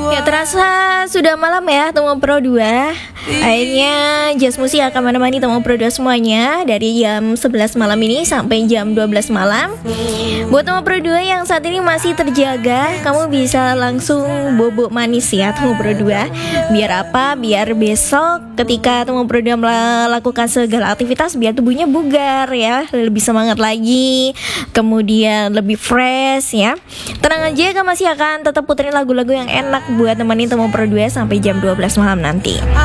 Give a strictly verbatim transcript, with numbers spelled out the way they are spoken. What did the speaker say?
Ya terasa sudah malam ya Temu Pro dua. Akhirnya Jazz Musik akan menemani Temu Pro dua semuanya dari jam sebelas malam ini sampai jam dua belas malam. Buat Temu Pro dua yang saat ini masih terjaga, kamu bisa langsung bobok manis ya Temu Pro dua. Biar apa? Biar besok ketika Temu Pro dua melakukan segala aktivitas, biar tubuhnya bugar ya, lebih semangat lagi, kemudian lebih fresh ya. Tenang aja, kamu masih akan tetap puterin lagu-lagu yang enak buat temenin Temu Pro dua sampai jam dua belas malam nanti.